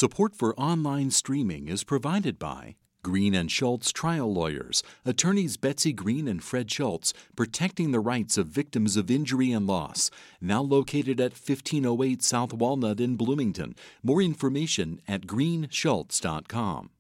Support for online streaming is provided by Green and Schultz Trial Lawyers, attorneys Betsy Green and Fred Schultz, protecting the rights of victims of injury and loss. Now located at 1508 South Walnut in Bloomington. More information at greenschultz.com.